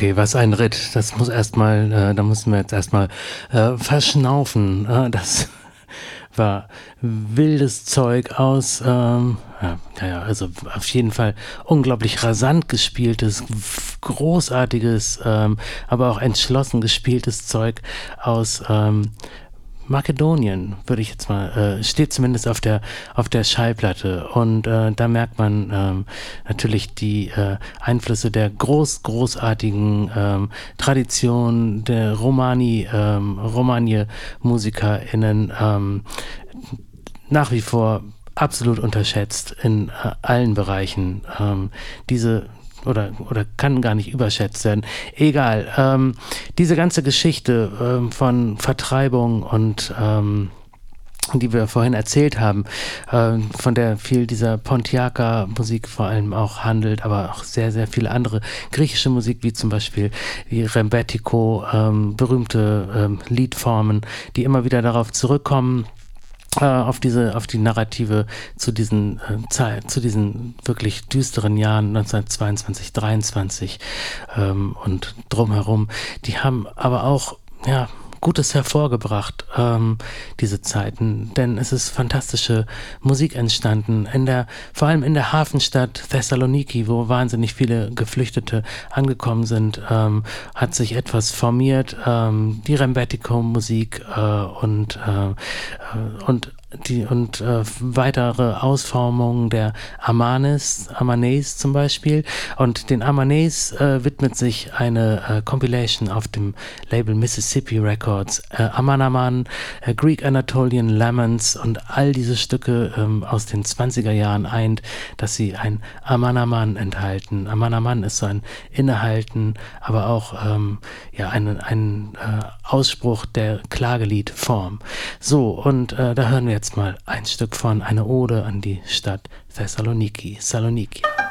Okay, was ein Ritt. Das muss erstmal, da müssen wir jetzt erstmal verschnaufen. Das war wildes Zeug aus, also auf jeden Fall unglaublich rasant gespieltes, großartiges, aber auch entschlossen gespieltes Zeug aus Makedonien, würde ich jetzt mal, steht zumindest auf der Schallplatte, und da merkt man natürlich die Einflüsse der großartigen Tradition der Romani-MusikerInnen, nach wie vor absolut unterschätzt in allen Bereichen. Oder kann gar nicht überschätzt werden. Egal. Diese ganze Geschichte von Vertreibung und die wir vorhin erzählt haben, von der viel dieser Pontiaca-Musik vor allem auch handelt, aber auch sehr, sehr viele andere griechische Musik, wie zum Beispiel die Rembetiko, berühmte Liedformen, die immer wieder darauf zurückkommen, auf die Narrative zu diesen wirklich düsteren Jahren 1922, 23 und drumherum. Die haben aber auch Gutes hervorgebracht, diese Zeiten, denn es ist fantastische Musik entstanden, vor allem in der Hafenstadt Thessaloniki, wo wahnsinnig viele Geflüchtete angekommen sind, hat sich etwas formiert, die Rembetiko-Musik und weitere Ausformungen der Amanes zum Beispiel. Und den Amanes widmet sich eine Compilation auf dem Label Mississippi Records. Amanaman, Greek Anatolian Laments und all diese Stücke aus den 20er Jahren eint, dass sie ein Amanaman enthalten. Amanaman ist so ein Innehalten, aber auch ein Ausspruch der Klageliedform. So, und da hören wir jetzt mal ein Stück von, eine Ode an die Stadt Thessaloniki. Saloniki.